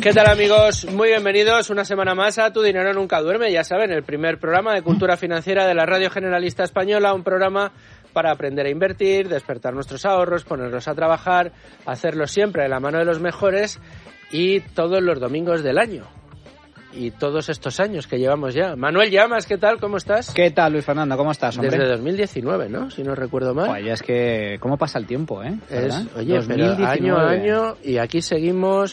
¿Qué tal, amigos? Muy bienvenidos una semana más a Tu Dinero Nunca Duerme. Ya saben, el primer programa de cultura financiera de la Radio Generalista Española, un programa para aprender a invertir, despertar nuestros ahorros, ponerlos a trabajar, hacerlo siempre de la mano de los mejores y todos los domingos del año. Y todos estos años que llevamos ya. Manuel Llamas, ¿qué tal? ¿Cómo estás? ¿Qué tal, Luis Fernando? ¿Cómo estás, hombre? Desde 2019, ¿no? Si no recuerdo mal. Oye, es que cómo pasa el tiempo, ¿eh? Oye, 2019. Pero año a año, y aquí seguimos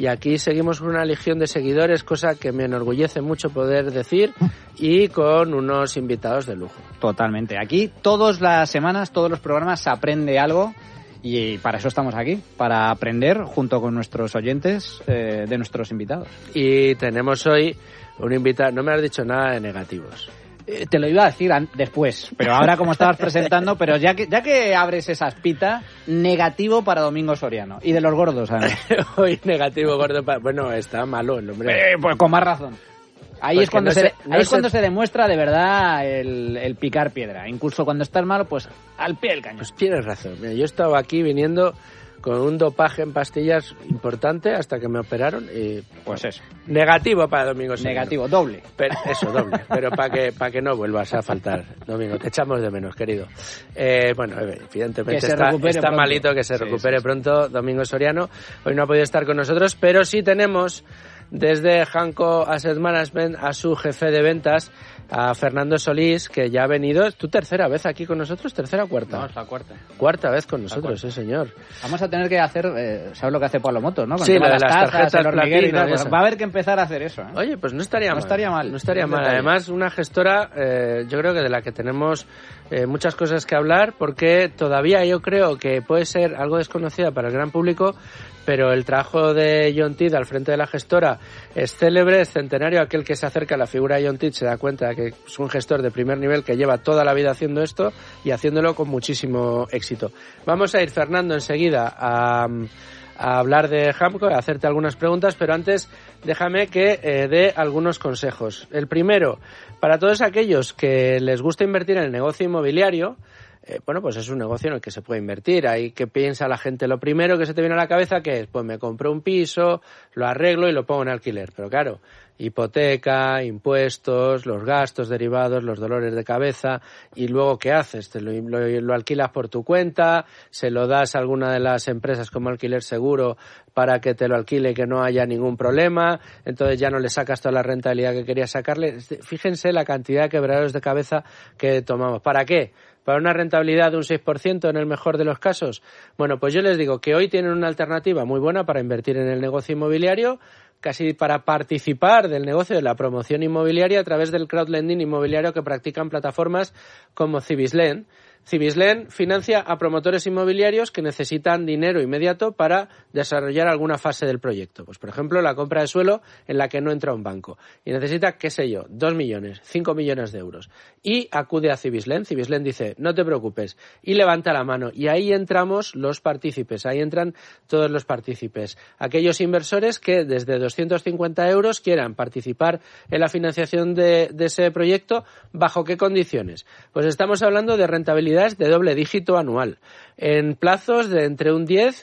con una legión de seguidores, cosa que me enorgullece mucho poder decir, y con unos invitados de lujo. Totalmente. Aquí todas las semanas, todos los programas se aprende algo. Y para eso estamos aquí, para aprender junto con nuestros oyentes de nuestros invitados. Y tenemos hoy un invitado, no me has dicho nada de negativos. Te lo iba a decir después, pero ahora como estabas presentando, pero ya que abres esa espita, negativo para Domingo Soriano. Y de los gordos, además. Hoy negativo, gordo, bueno, está malo el hombre. Pues con más razón. Ahí pues es cuando se demuestra de verdad el picar piedra. Incluso cuando estás malo, pues al pie del cañón. Pues tienes razón. Mira, yo estaba aquí viniendo con un dopaje en pastillas importante hasta que me operaron y pues eso. Negativo para Domingo Soriano. Negativo, doble. Pero, eso, doble. Pero para que no vuelvas a faltar, Domingo. Te echamos de menos, querido. Bueno, evidentemente está malito, que se recupere pronto Domingo Soriano. Hoy no ha podido estar con nosotros, pero sí tenemos desde Hanco Asset Management a su jefe de ventas, a Fernando Solís, que ya ha venido. ¿Es tu tercera vez aquí con nosotros? ¿Tercera o cuarta? No, es la cuarta. Cuarta vez con nosotros, sí, señor. Vamos a tener que hacer, ¿sabes lo que hace Pablo Motos, no? Con sí, las tarjetas platinas. Pues va a haber que empezar a hacer eso, ¿eh? Oye, pues no estaría mal. No estaría mal. Además, una gestora, yo creo que de la que tenemos muchas cosas que hablar, porque todavía yo creo que puede ser algo desconocida para el gran público, pero el trabajo de John Tidd al frente de la gestora es célebre, es centenario. Aquel que se acerca a la figura de John Tidd se da cuenta de que es un gestor de primer nivel que lleva toda la vida haciendo esto y haciéndolo con muchísimo éxito. Vamos a ir, Fernando, enseguida a hablar de Hamco, a hacerte algunas preguntas, pero antes déjame que dé algunos consejos. El primero, para todos aquellos que les gusta invertir en el negocio inmobiliario, bueno, pues es un negocio en el que se puede invertir. Ahí que piensa la gente, lo primero que se te viene a la cabeza que es, pues me compro un piso, lo arreglo y lo pongo en alquiler. Pero claro, hipoteca, impuestos, los gastos derivados, los dolores de cabeza, y luego ¿qué haces? Te lo alquilas por tu cuenta, se lo das a alguna de las empresas como Alquiler Seguro para que te lo alquile y que no haya ningún problema, entonces ya no le sacas toda la rentabilidad que querías sacarle. Fíjense la cantidad de quebraderos de cabeza que tomamos. ¿Para qué? ¿Para una rentabilidad de un 6% en el mejor de los casos? Bueno, pues yo les digo que hoy tienen una alternativa muy buena para invertir en el negocio inmobiliario, casi para participar del negocio de la promoción inmobiliaria a través del crowdlending inmobiliario que practican plataformas como Cibislen. Cibislen financia a promotores inmobiliarios que necesitan dinero inmediato para desarrollar alguna fase del proyecto. Pues, por ejemplo, la compra de suelo en la que no entra un banco y necesita, qué sé yo, 2 millones, 5 millones de euros. Y acude a Cibislen. Cibislen dice, no te preocupes, y levanta la mano. Y ahí entramos los partícipes, ahí entran todos los partícipes. Aquellos inversores que desde 250 euros quieran participar en la financiación de ese proyecto, ¿bajo qué condiciones? Pues estamos hablando de rentabilidad de doble dígito anual, en plazos de entre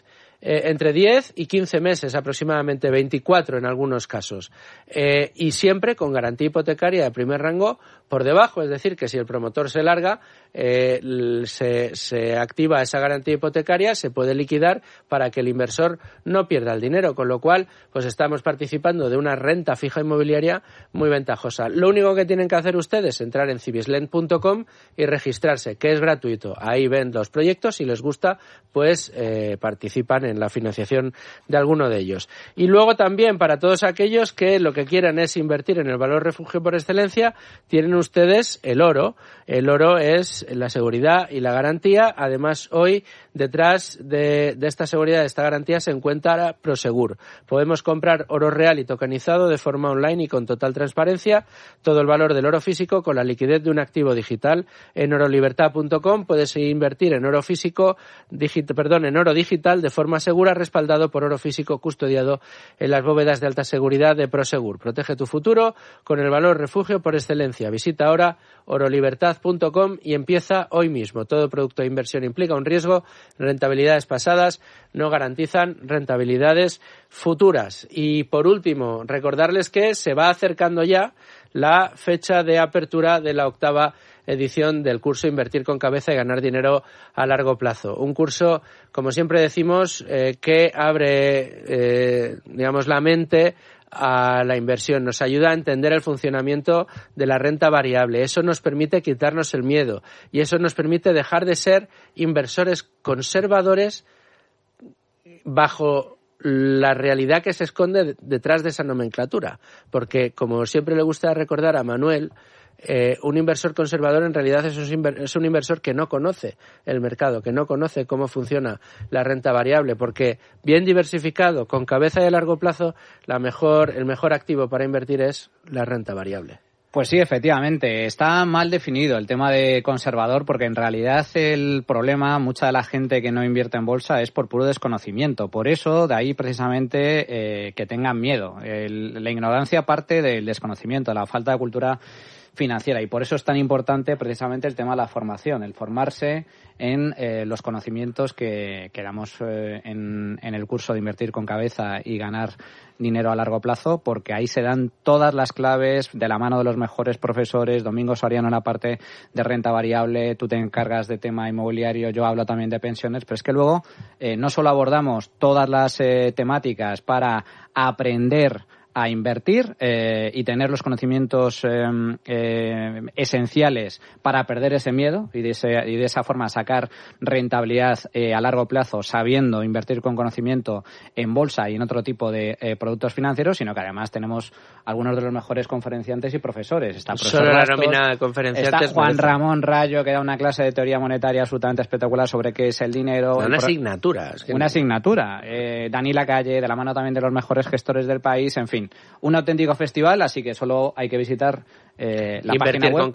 10 y 15 meses, aproximadamente 24 en algunos casos, y siempre con garantía hipotecaria de primer rango por debajo, es decir, que si el promotor se larga, se activa esa garantía hipotecaria, se puede liquidar para que el inversor no pierda el dinero, con lo cual pues estamos participando de una renta fija inmobiliaria muy ventajosa. Lo único que tienen que hacer ustedes es entrar en cibislen.com y registrarse, que es gratuito. Ahí ven los proyectos, si les gusta, pues participan en la financiación de alguno de ellos. Y luego también para todos aquellos que lo que quieran es invertir en el valor refugio por excelencia, tienen ustedes el oro. El oro es la seguridad y la garantía. Además, hoy detrás de esta seguridad, de esta garantía, se encuentra Prosegur. Podemos comprar oro real y tokenizado de forma online y con total transparencia. Todo el valor del oro físico con la liquidez de un activo digital. En orolibertad.com puedes invertir en oro físico, en oro digital de forma forma segura, respaldado por oro físico custodiado en las bóvedas de alta seguridad de Prosegur. Protege tu futuro con el valor refugio por excelencia. Visita ahora orolibertad.com y empieza hoy mismo. Todo producto de inversión implica un riesgo. Rentabilidades pasadas no garantizan rentabilidades futuras. Y por último, recordarles que se va acercando ya la fecha de apertura de la 8ª edición del curso Invertir con Cabeza y Ganar Dinero a Largo Plazo. Un curso, como siempre decimos, que abre, la mente a la inversión, nos ayuda a entender el funcionamiento de la renta variable. Eso nos permite quitarnos el miedo y eso nos permite dejar de ser inversores conservadores bajo la realidad que se esconde detrás de esa nomenclatura. Porque, como siempre le gusta recordar a Manuel, un inversor conservador en realidad es un inversor que no conoce el mercado, que no conoce cómo funciona la renta variable, porque bien diversificado, con cabeza y a largo plazo, el mejor activo para invertir es la renta variable. Pues sí, efectivamente, está mal definido el tema de conservador, porque en realidad el problema, mucha de la gente que no invierte en bolsa es por puro desconocimiento. Por eso, de ahí precisamente que tengan miedo. La ignorancia parte del desconocimiento, de la falta de cultura financiera, y por eso es tan importante precisamente el tema de la formación, el formarse en los conocimientos que damos en el curso de Invertir con Cabeza y Ganar Dinero a Largo Plazo, porque ahí se dan todas las claves de la mano de los mejores profesores. Domingo Soriano en la parte de renta variable, tú te encargas de tema inmobiliario, yo hablo también de pensiones, pero es que luego no solo abordamos todas las temáticas para aprender a invertir y tener los conocimientos esenciales para perder ese miedo y de esa forma sacar rentabilidad a largo plazo, sabiendo invertir con conocimiento en bolsa y en otro tipo de productos financieros, sino que además tenemos algunos de los mejores conferenciantes y profesores. Está el profesor Solo la Bastos, nómina de conferenciantes. está Juan Ramón Rayo, que da una clase de teoría monetaria absolutamente espectacular sobre qué es el dinero. Una asignatura. Una asignatura. Dani Lacalle, de la mano también de los mejores gestores del país, en fin. Un auténtico festival, así que solo hay que visitar la página web.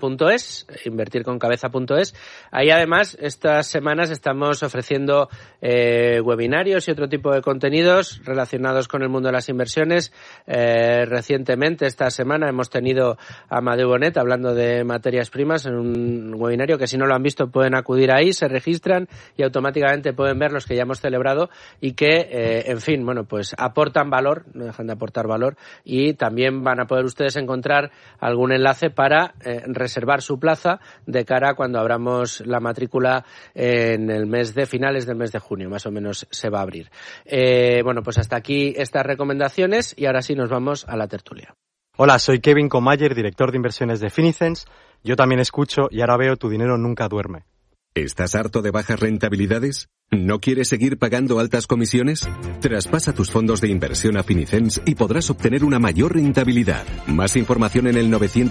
Invertirconcabeza.es. Ahí además estas semanas estamos ofreciendo webinarios y otro tipo de contenidos relacionados con el mundo de las inversiones. Recientemente, esta semana, hemos tenido a Amadeu Bonet hablando de materias primas en un webinario que, si no lo han visto, pueden acudir ahí, se registran y automáticamente pueden ver los que ya hemos celebrado y que, pues aportan valor, no dejan de aportar valor, y también van a poder ustedes encontrar algún enlace para reservar su plaza de cara a cuando abramos la matrícula en el mes de finales del mes de junio, más o menos se va a abrir. Pues hasta aquí estas recomendaciones y ahora sí nos vamos a la tertulia. Hola, soy Kevin Comayer, director de inversiones de Finicens. Yo también escucho y ahora veo Tu dinero nunca duerme. ¿Estás harto de bajas rentabilidades? ¿No quieres seguir pagando altas comisiones? Traspasa tus fondos de inversión a Finicens y podrás obtener una mayor rentabilidad. Más información en el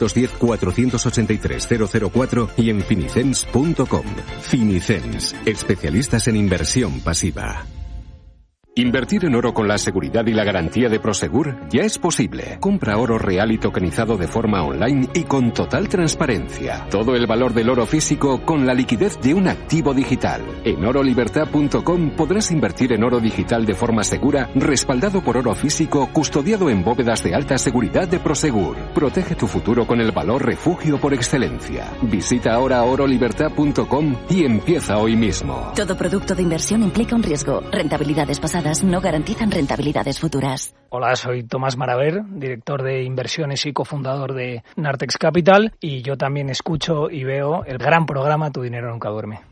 910-483-004 y en finicens.com. Finicens, especialistas en inversión pasiva. Invertir en oro con la seguridad y la garantía de Prosegur ya es posible. Compra oro real y tokenizado de forma online y con total transparencia. Todo el valor del oro físico con la liquidez de un activo digital. En orolibertad.com podrás invertir en oro digital de forma segura, respaldado por oro físico, custodiado en bóvedas de alta seguridad de Prosegur. Protege tu futuro con el valor refugio por excelencia. Visita ahora orolibertad.com y empieza hoy mismo. Todo producto de inversión implica un riesgo. Rentabilidades pasadas no garantizan rentabilidades futuras. Hola, soy Tomás Maraver, director de inversiones y cofundador de Nartex Capital, y yo también escucho y veo el gran programa Tu dinero nunca duerme.